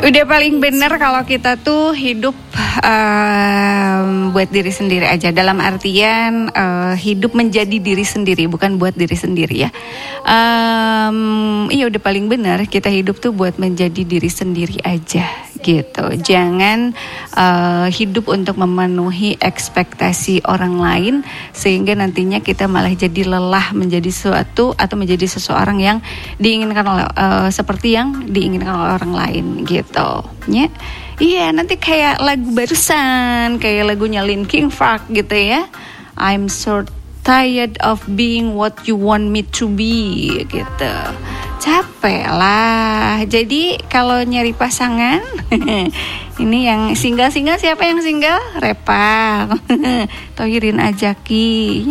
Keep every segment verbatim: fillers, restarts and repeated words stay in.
Udah paling bener kalau kita tuh hidup um, buat diri sendiri aja. Dalam artian uh, hidup menjadi diri sendiri, bukan buat diri sendiri ya. Um, iya udah paling bener kita hidup tuh buat menjadi diri sendiri aja gitu. Jangan uh, hidup untuk memenuhi ekspektasi orang lain sehingga nantinya kita malah jadi lelah menjadi sesuatu atau menjadi seseorang yang diinginkan oleh uh, seperti yang diinginkan oleh orang lain gitu. Ya. Iya, nanti kayak lagu barusan, kayak lagunya Linkin Park gitu ya. I'm so tired of being what you want me to be gitu. Capek lah. Jadi kalau nyari pasangan ini yang single-single, siapa yang single? Repa Tohirin Ajaki.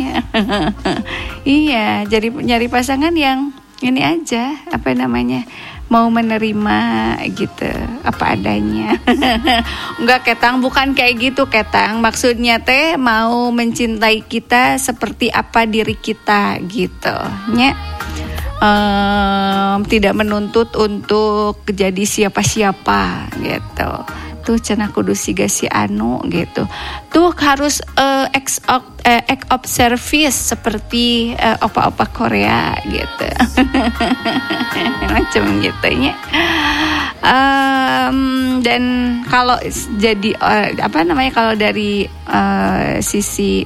Iya, jadi nyari pasangan yang ini aja, apa namanya, mau menerima gitu, apa adanya. Enggak Ketang, bukan kayak gitu Ketang. Maksudnya teh mau mencintai kita seperti apa diri kita gitu. Nya um, tidak menuntut untuk jadi siapa-siapa gitu. Tuh cenah kudu siga si anu gitu. Tuh harus uh, ex of, uh, act of service seperti uh, opa-opa Korea gitu. Macam gitu ya. Um, dan kalau jadi uh, apa namanya kalau dari uh, sisi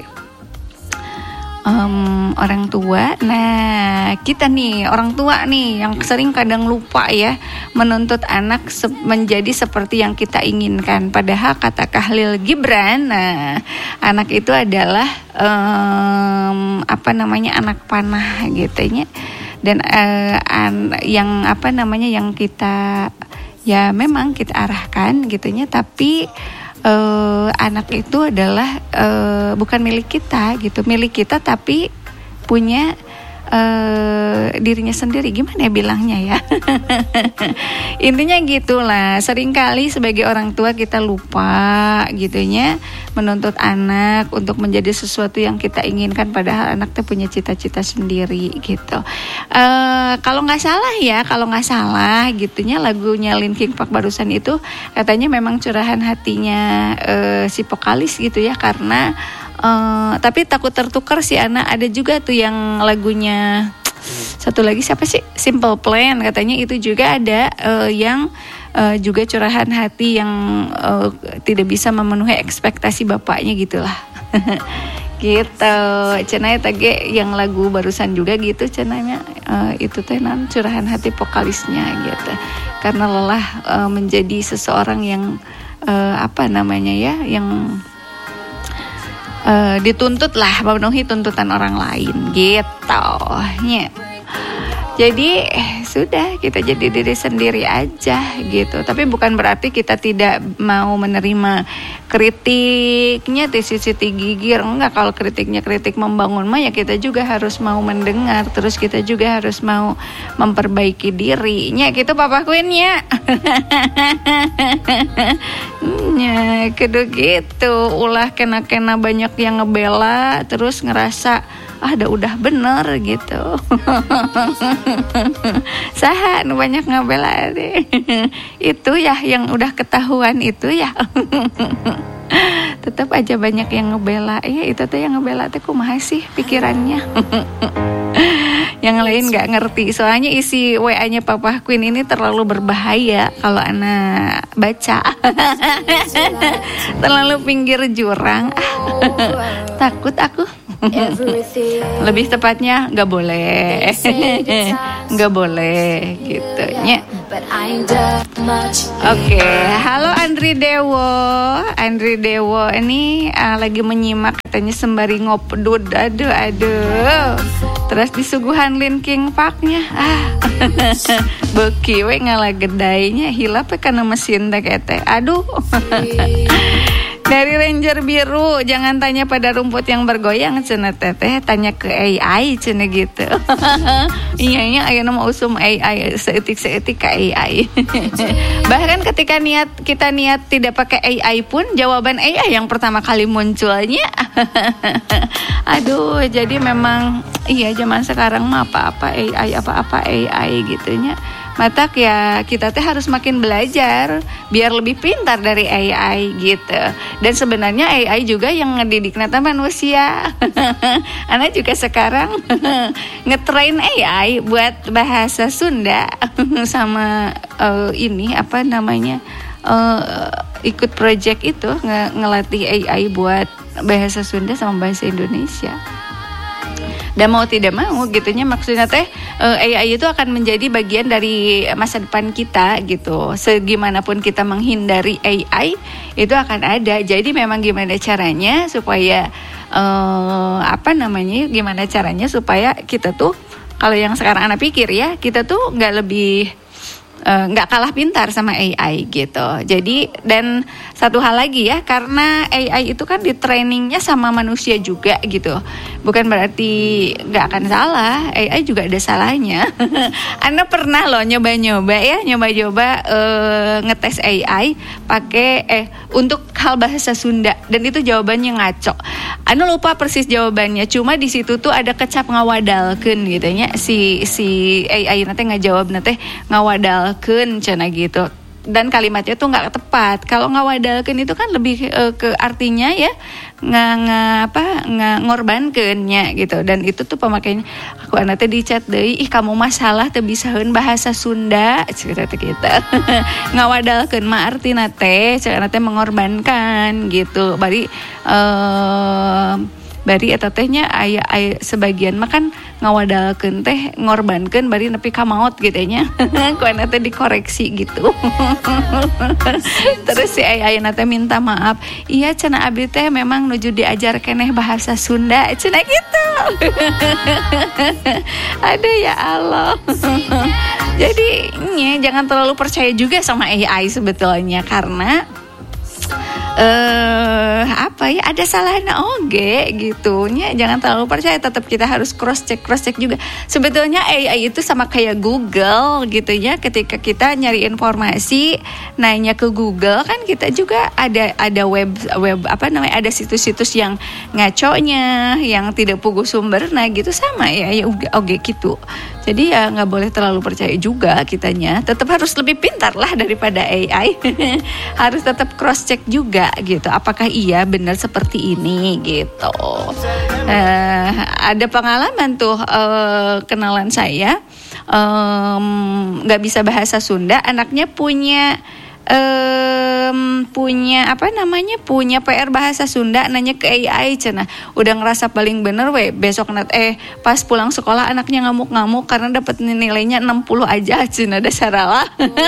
Um, orang tua, nah kita nih orang tua nih yang sering kadang lupa ya menuntut anak se- menjadi seperti yang kita inginkan. Padahal kata Khalil Gibran, nah anak itu adalah um, apa namanya anak panah gitunya. Dan uh, an- yang apa namanya yang kita ya memang kita arahkan gitunya, tapi Uh, anak itu adalah uh, bukan milik kita gitu, milik kita tapi punya uh, dirinya sendiri. Gimana ya bilangnya ya? Intinya gitulah. Seringkali sebagai orang tua kita lupa gitunya menuntut anak untuk menjadi sesuatu yang kita inginkan, padahal anak tuh punya cita-cita sendiri gitu. Uh, kalau nggak salah ya, kalau nggak salah gitunya lagunya Linkin Park barusan itu katanya memang curahan hatinya uh, si vokalis gitu ya, karena uh, tapi takut tertukar si anak. Ada juga tuh yang lagunya satu lagi siapa sih, Simple Plan, katanya itu juga ada uh, yang uh, juga curahan hati yang uh, tidak bisa memenuhi ekspektasi bapaknya gitulah. Gitu. Cenanya tage yang lagu barusan juga gitu cenanya uh, itu teh nan curahan hati vokalisnya gitu. Karena lelah uh, menjadi seseorang yang uh, apa namanya ya, yang Uh, dituntut lah memenuhi tuntutan orang lain gitu ya. Jadi sudah kita jadi diri sendiri aja gitu. Tapi bukan berarti kita tidak mau menerima kritiknya di sisi gigir. Enggak, kalau kritiknya kritik membangun mah ya kita juga harus mau mendengar. Terus kita juga harus mau memperbaiki dirinya gitu Papa Queen ya. Ya kudu gitu. Ulah kena-kena banyak yang ngebela terus ngerasa ah udah udah bener gitu. Saha nu banyak ngebela deh. Itu ya yang udah ketahuan itu ya. Tetap aja banyak yang ngebela. Ya itu tuh yang ngebela teh kumaha sih pikirannya. Yang lain nggak ngerti. Soalnya isi W A-nya Papa Queen ini terlalu berbahaya kalau anak baca. Terlalu pinggir jurang. Takut aku. Lebih tepatnya nggak boleh. Nggak boleh gitu ya. Oke, okay. Halo Andri Dewo. Andri Dewo ini uh, lagi menyimak katanya sembari ngopdud. Aduh aduh. Terus disuguhan Linkin Park-nya. Ah. Beki we ngalah gedainya hilap kana mesin teh kete. Aduh. Dari Ranger Biru, jangan tanya pada rumput yang bergoyang cenah teteh, tanya ke A I cenah gitu. Iya nya aya nama usum A I seetik-seetik ke A I. Bahkan ketika niat kita niat tidak pakai A I pun jawaban A I yang pertama kali munculnya. Aduh, jadi memang iya zaman sekarang mah apa-apa A I, apa-apa A I gitunya. Mata ya kita teh harus makin belajar biar lebih pintar dari A I gitu. Dan sebenarnya A I juga yang ngedidik nata manusia. Ana juga sekarang ngetrain A I buat bahasa Sunda sama uh, ini apa namanya uh, ikut project itu nge- ngelatih A I buat bahasa Sunda sama bahasa Indonesia. Dan mau tidak mau gitunya maksudnya teh A I itu akan menjadi bagian dari masa depan kita gitu. Segimanapun kita menghindari A I itu akan ada. Jadi memang gimana caranya supaya uh, apa namanya? Gimana caranya supaya kita tuh kalau yang sekarang anak pikir ya, kita tuh nggak lebih nggak uh, kalah pintar sama A I gitu. Jadi dan satu hal lagi ya, karena A I itu kan di trainingnya sama manusia juga gitu. Bukan berarti nggak akan salah, A I juga ada salahnya. Anda pernah loh nyoba-nyoba ya, nyoba-nyoba uh, ngetes A I pakai eh untuk hal bahasa Sunda dan itu jawabannya ngaco. Anda lupa persis jawabannya, cuma di situ tuh ada kecap ngawadalkeun gitu nya si si A I nanti ngajawab nanti ngawadalkeun cenah gitu. Dan kalimatnya tuh nggak tepat. Kalau ngawadalkeun itu kan lebih e, ke artinya ya nggak nggak apa nggak ngorbankeunnya gitu. Dan itu tuh pemakainya aku anak teh di chat deui, ih kamu masalah teu bisaheun bahasa Sunda cerita gitu. Ngawadalkeun mah artina teh cenah teh mengorbankan gitu. Bari eh bari eta tehnya aya aya sebagian mah kan ngawadalkeun teh ngorbankeun bari nepi ka maot gitu nya. Ku ana teh dikoreksi gitu. Terus si aya teh minta maaf. Iya cenah abdi teh memang nuju diajar keneh bahasa Sunda cenah gitu. Aduh ya Allah. Jadi nye, jangan terlalu percaya juga sama A I sebetulnya karena eh uh, apa ya ada salahnya oge gitunya. Jangan terlalu percaya, tetap kita harus cross check cross check juga. Sebetulnya A I itu sama kayak Google gitu ya. Ketika kita nyari informasi nanya ke Google kan kita juga ada ada web web apa namanya ada situs-situs yang ngaconya, yang tidak pugu sumber. Nah gitu sama ya ya oge, oge gitu. Jadi ya nggak boleh terlalu percaya juga kitanya. Tetap harus lebih pintar lah daripada A I. Harus tetap cross check juga gitu. Apakah iya benar seperti ini gitu. Uh, ada pengalaman tuh uh, kenalan saya nggak um, bisa bahasa Sunda, anaknya punya Um, punya apa namanya punya P R bahasa Sunda, nanya ke A I cenah udah ngerasa paling bener we besok nat eh pas pulang sekolah anaknya ngamuk-ngamuk karena dapat nilainya enam puluh aja cenah dasar salah.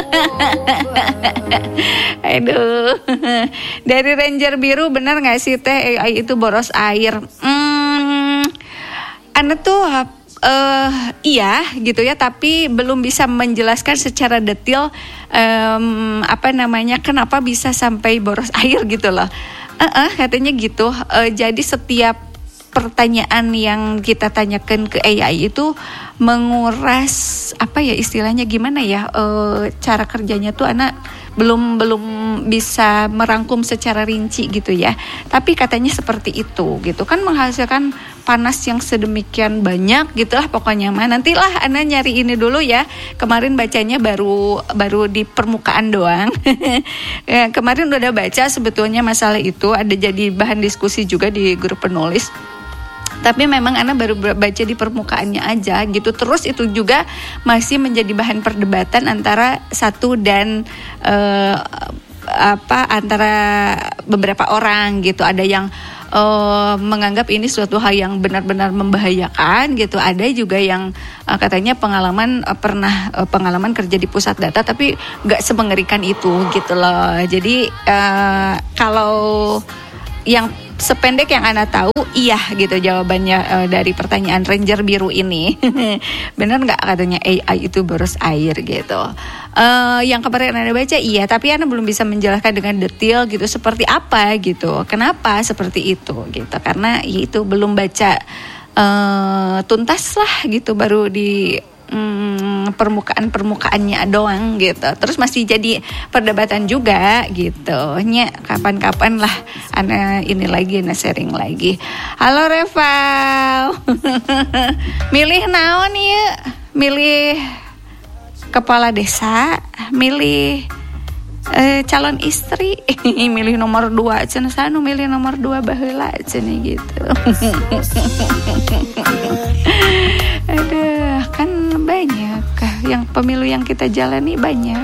Aduh. Dari Ranger Biru, bener nggak sih teh A I itu boros air? Hmm, anak tuh Uh, iya gitu ya, tapi belum bisa menjelaskan secara detail um, apa namanya kenapa bisa sampai boros air gitu loh. Uh-uh, katanya gitu. Uh, jadi setiap pertanyaan yang kita tanyakan ke A I itu menguras apa ya istilahnya gimana ya uh, cara kerjanya tuh anak belum belum bisa merangkum secara rinci gitu ya. Tapi katanya seperti itu gitu kan, menghasilkan panas yang sedemikian banyak gitulah pokoknya mah. Nantilah Ana nyari ini dulu ya. Kemarin bacanya baru baru di permukaan doang. Ya, kemarin udah baca sebetulnya masalah itu, ada jadi bahan diskusi juga di grup penulis. Tapi memang Ana baru baca di permukaannya aja gitu. Terus itu juga masih menjadi bahan perdebatan antara satu dan uh, apa antara beberapa orang gitu. Ada yang uh, menganggap ini suatu hal yang benar-benar membahayakan gitu. Ada juga yang uh, katanya pengalaman uh, pernah uh, pengalaman kerja di pusat data tapi nggak semengerikan itu gitu loh. Jadi uh, kalau yang sependek yang Ana tahu, iya gitu jawabannya uh, dari pertanyaan Ranger Biru ini. Benar nggak katanya A I itu boros air gitu. Uh, yang kemarin Ana baca iya, tapi Ana belum bisa menjelaskan dengan detail gitu seperti apa gitu. Kenapa seperti itu gitu? Karena ya itu belum baca uh, tuntas lah gitu, baru di Hmm, permukaan-permukaannya doang gitu. Terus masih jadi perdebatan juga gitu. Nya kapan-kapan lah Ana ini lagi, Ana sharing lagi. Halo Reval. Milih naon ya? Milih kepala desa milih eh, calon istri milih nomor dua cenah sanu milih nomor dua baheula cenah gitu. Aduh, kan banyak yang pemilu yang kita jalani banyak.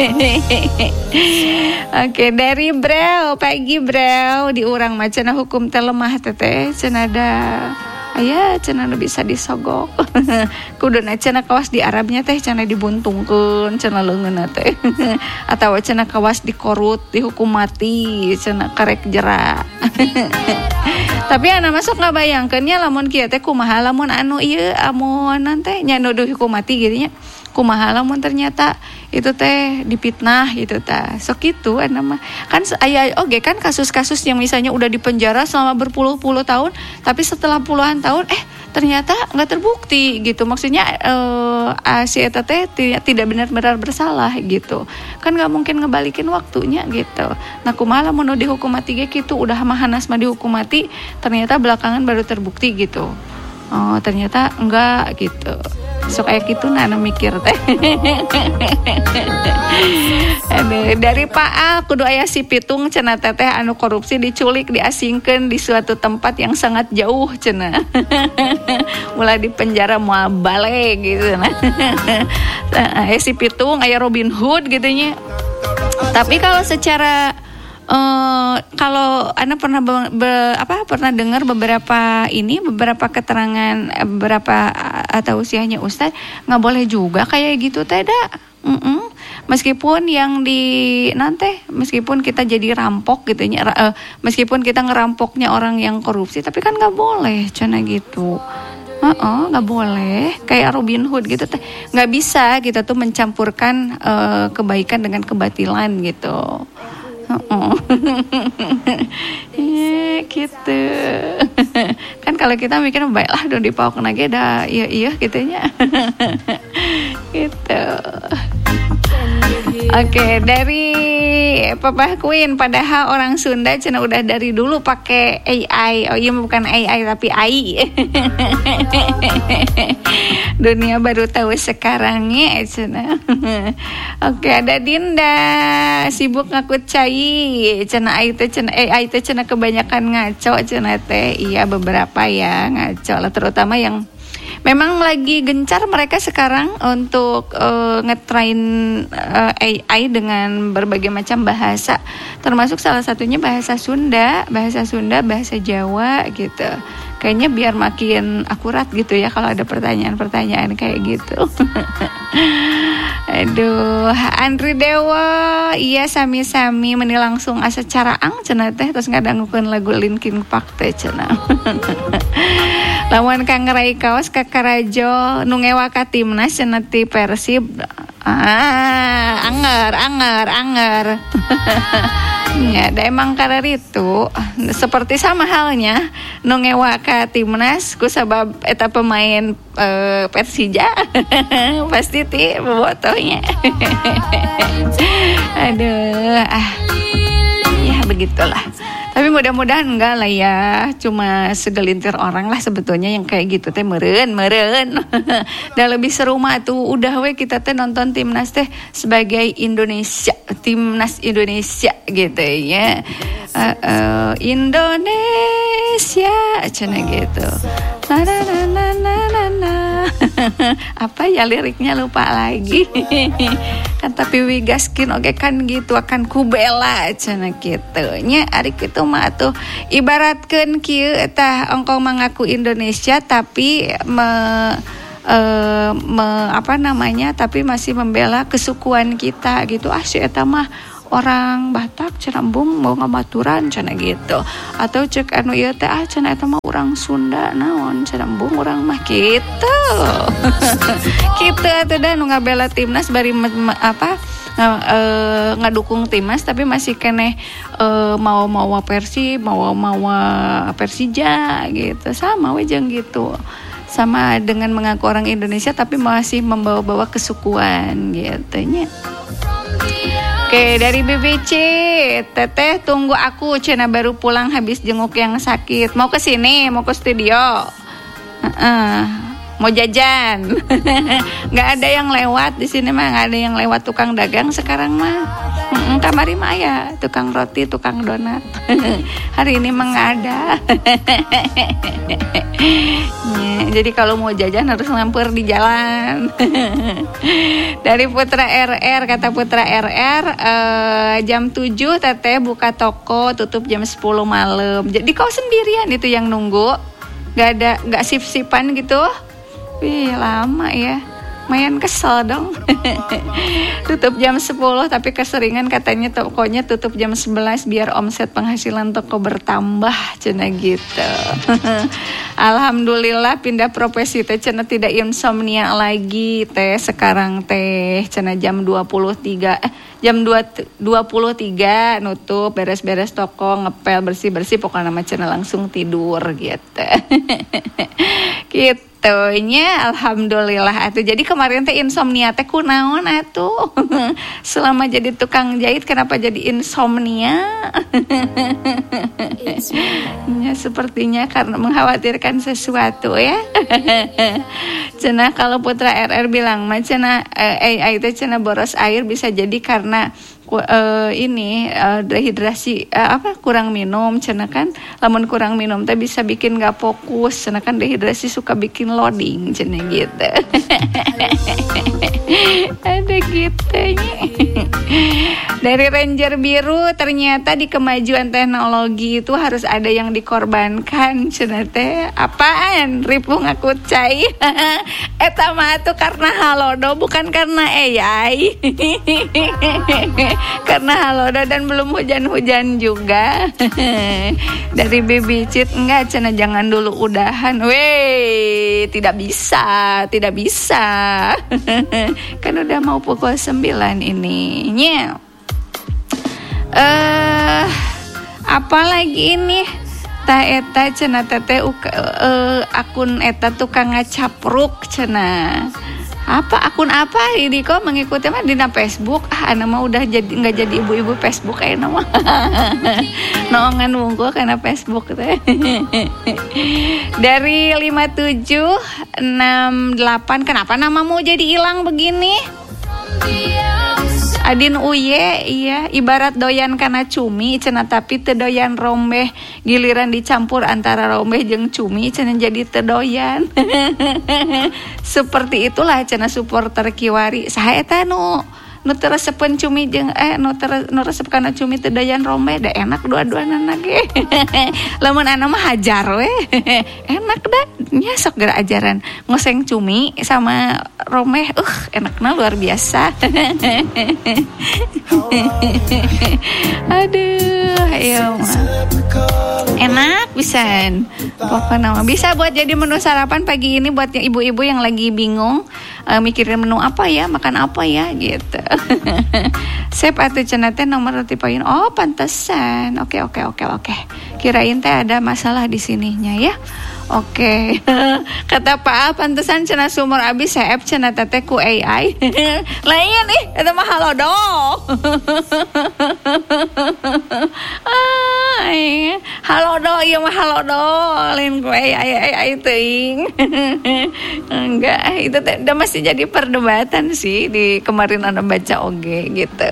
Oke, dari Brau, pagi Brau, di urang mah cenah hukum teh lemah teteh, cenah ada aya cenah bisa disogok. Kuduna cenah kawas di Arabnya teh cenah dibuntungkeun cenah leungeunna teh. Atawa cenah kawas dikorut, dihukum mati, cenah karek jera. Tapi ana masuk ngabayangkeun nya lamun kieu teh kumaha lamun anu ieu amun teh nya nu dihukum mati gitu nya. Kumaha lamun ternyata itu teh dipitnah gitu tah. Sok kitu ana mah. Kan aya oge kan kasus-kasus yang misalnya udah dipenjara selama berpuluh-puluh tahun tapi setelah puluhan tahun eh ternyata enggak terbukti gitu. Maksudnya eh si eta teh tidak benar-benar bersalah gitu. Kan enggak mungkin ngebalikin waktunya gitu. Nah kumaha lamun nu dihukum mati ge kitu udah mahanas mah dihukum mati ternyata belakangan baru terbukti gitu. Oh ternyata enggak gitu. Sok kayak gitu nah mikir teh. Dari Pak A kudu aya si pitung cenah teteh anu korupsi diculik diasingkeun di suatu tempat yang sangat jauh cenah. Mulai di penjara moal bale gitu nah. Aya si pitung aya Robin Hood gitu nya. Tapi kalau secara Uh, kalau Anda pernah be, be, apa pernah dengar beberapa ini beberapa keterangan beberapa atau usianya Ustaz nggak boleh juga kayak gitu tidak. Mm-mm. Meskipun yang di nanti meskipun kita jadi rampok gitu ya, uh, meskipun kita ngerampoknya orang yang korupsi tapi kan nggak boleh cina gitu. Uh-uh, nggak boleh kayak Robin Hood gitu teh nggak bisa kita tuh mencampurkan uh, kebaikan dengan kebatilan gitu. Oh, ya gitu. Kan kalau kita mikir baiklah dong dipauk lagi dah iya iya gitunya. Gitu. Oke, okay, dari Papa Queen, padahal orang Sunda cina udah dari dulu pakai A I. Oh iya bukan A I tapi A I. Dunia baru tahu sekarangnya cina. Oke, okay, ada Dinda sibuk ngakut cai. Cina A I teh cina A I teh cina kebanyakan ngaco cina teh. Iya beberapa ya ngaco lah terutama yang memang lagi gencar mereka sekarang untuk uh, ngetrain uh, A I dengan berbagai macam bahasa, termasuk salah satunya bahasa Sunda, bahasa Sunda, bahasa Jawa gitu. Kayaknya biar makin akurat gitu ya kalau ada pertanyaan-pertanyaan kayak gitu. Aduh, Andri Dewa, iya sami-sami meni langsung asa caraang cenah teh terus ngadangukeun lagu Linkin Park teh cenah. Lawan Kang Rai kaos ka Karajo nu ngewa ka timnas cenah ti Persib. Ah, anger, anger, anger. Ya, da emang karar itu seperti sama halnya nu ngewa ka timnas ku sabab eta pemain e, Persija pasti ti bobotohnya. Aduh, ah. Ya begitulah. Tapi mudah-mudahan enggak lah ya, cuma segelintir orang lah sebetulnya yang kayak gitu teh meureun, meureun. Dan lebih seru mah tuh udah we kita teh nonton timnas teh sebagai Indonesia, timnas Indonesia gitu ya. Uh, uh, Indonesia cenah gitu. Na na na na na na. Apa ya liriknya lupa lagi. Kan tapi wigaskin oke kan gitu akan kubela cenah kitu nya ari kitu mah atuh ibaratkeun kieu tah engkau mengaku Indonesia tapi me, e, me apa namanya tapi masih membela kesukuan kita gitu ah si eta mah orang Batak cenah embung mau ngabaturan cenah gitu atau cek anu ieu teh ah cenah eta mah urang Sunda naon cenah embung urang mah kitu. Kitu atuh da nu ngabela timnas bari me, me, apa Uh, ngadukung timnas tapi masih keneh uh, mau-mau Persib, mau-mau Persija gitu. Sama we jeung gitu. Sama dengan mengaku orang Indonesia tapi masih membawa-bawa kesukuan gitu nya. Oke, dari B B C, Teteh tunggu aku cenah baru pulang habis jenguk yang sakit. Mau ke sini, mau ke studio. Uh-uh. mau jajan. Nggak ada yang lewat di sini mah, nggak ada yang lewat tukang dagang sekarang mah. Mm-mm, kamari mah ya tukang roti, tukang donat. Hari ini mah nggak ada. Ya, jadi kalau mau jajan harus ngampur di jalan. Dari Putra R R, kata Putra R R, eh, jam tujuh teteh buka toko, tutup jam sepuluh malam. Jadi kau sendirian itu yang nunggu, nggak ada, nggak sip-sipan gitu. Wih, lama ya. Lumayan kesel dong. Tutup jam sepuluh tapi keseringan katanya tokonya tutup jam sebelas biar omset penghasilan toko bertambah, cenah gitu. Alhamdulillah pindah profesi teh cenah tidak insomnia lagi teh sekarang teh cenah jam dua puluh tiga eh jam dua puluh tiga nutup, beres-beres toko, ngepel, bersih-bersih, pokoknya nama cenah langsung tidur gitu. Gitu nya, alhamdulillah atuh. Jadi kemarin teh insomnia teh kunaon atuh. Selama jadi tukang jahit kenapa jadi insomnia? Ya, sepertinya karena mengkhawatirkan sesuatu ya. Cenah kalau Putra R R bilang mah cenah eh ai teh cenah boros air bisa jadi karena Uh, ini uh, dehidrasi uh, apa kurang minum cenah kan, lamun kurang minum teh bisa bikin nggak fokus cenah kan, dehidrasi suka bikin loading cenah gitu. Ada gitunya. Dari Ranger Biru, ternyata di kemajuan teknologi itu harus ada yang dikorbankan cenah teh. Apaan? Ripu ngaku cai. Eta mah tuh karena halodo bukan karena A I. Karena halodo dan belum hujan-hujan juga. Dari Bibicit, enggak cenah jangan dulu udahan. Weh, tidak bisa, tidak bisa. Kan udah mau pukul sembilan ini. Nya. Eh, uh, apa lagi ini? Ta eta cenah teteh uh, akun eta tukang ngacapruk cenah. Apa akun apa ini kok mengikuti mah dina Facebook. Ah anu mah udah jadi enggak jadi ibu-ibu Facebook kayak nama. Noongan wungkul karena Facebook teh. Dari lima tujuh enam delapan, kenapa namamu jadi hilang begini? Adin Uye, iya, ibarat doyan kana cumi cenah tapi teu doyan rombeh, giliran dicampur antara rombeh jeung cumi cenah jadi teu doyan. Seperti itulah cenah supporter Kiwari. Saha eta nu nu teu resepen cumi jeung eh nu teu nu resep kana cumi teu doyan rombeh, da enak dua-duana ge. Lamun anu mah hajar we. Enak da nya sok gara ajaran ngoseng cumi sama rombeh, uh enakna luar biasa. Aduh, ayo enak pisan. Pokoknya bisa buat jadi menu sarapan pagi ini buat ibu-ibu yang lagi bingung uh, mikirin menu apa ya, makan apa ya gitu. Sep atuh cenah teh nomor tipoin. Oh, pantesan. Oke, oke, oke, oke. Kirain teh ada masalah di sininya ya. Oke. Kata Pak, pantesan cenah sumur abis seep cenah teteh ku A I. Lain nih, eta mah halodo. Ay, halodo ieu mah halodo, lain ku A I A I teuing. Enggak, itu teh udah masih jadi perdebatan sih di kemarin ada baca oge gitu.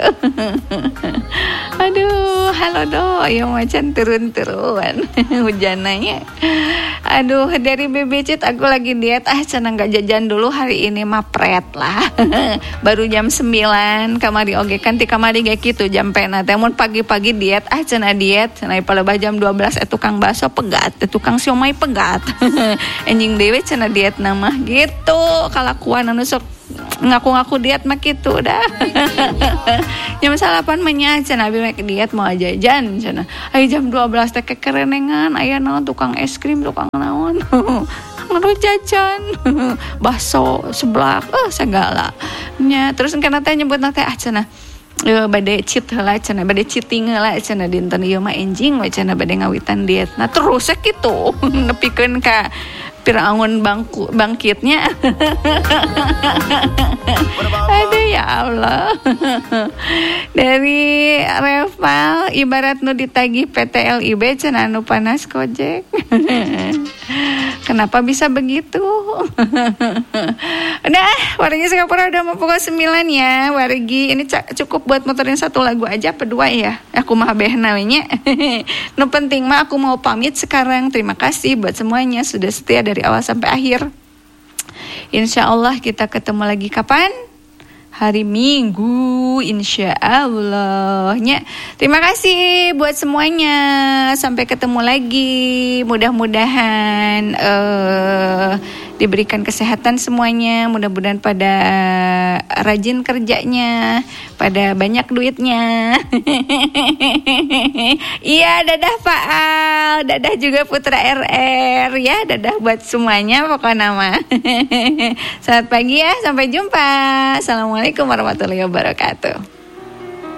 Aduh, halodo ieu mah can turun-turun hujananya. Aduh, dari Bibicit aku lagi diet, ah cenah enggak jajan dulu hari ini mah pret lah. Baru jam sembilan kamari oge kan ti kamari ge kitu jampena teh mun pagi-pagi diet, ah cenah diet, cenah palebah jam dua belas eh tukang bakso pegat, eh tukang siomay pegat. Enjing dewe cenah diet nama gitu, kalakuan anu sok ngaku-ngaku diet mah kitu dah. Jam salapan menya cenah abi make diet mau jajan cenah. Ai jam dua belas teh kekerenengan aya naon tukang es krim, tukang naon. Anu jajan bakso seblak eh segala. Nya terus kana teh nyebutna teh ah cenah Uh, bade cheat heula cenah, bade cheating heula cenah dinten ieu mah enjing we cenah bade ngawitan diet. Nah terus kitu nepikeun ka Firaun bangku bangkitnya. Aduh ya Allah. Dari Reval, ibarat nu ditagih P T L I B cenah nu panas Gojek. Kenapa bisa begitu? Udah, wargi Singapura udah mau pukul sembilan ya, wargi. Ini cukup buat muterin satu lagu aja, apa dua ya? Aku mah behna we nya. No penting mah aku mau pamit sekarang. Terima kasih buat semuanya sudah setia dari awal sampai akhir. Insya Allah kita ketemu lagi kapan? Hari Minggu, insya Allahnya. Terima kasih buat semuanya. Sampai ketemu lagi. Mudah-mudahan uh, diberikan kesehatan semuanya. Mudah-mudahan pada rajin kerjanya, pada banyak duitnya. Iya, dadah Pak Al, dadah juga Putra R R ya, dadah buat semuanya pokoknya nama. Selamat pagi ya, sampai jumpa. Assalamualaikum warahmatullahi wabarakatuh.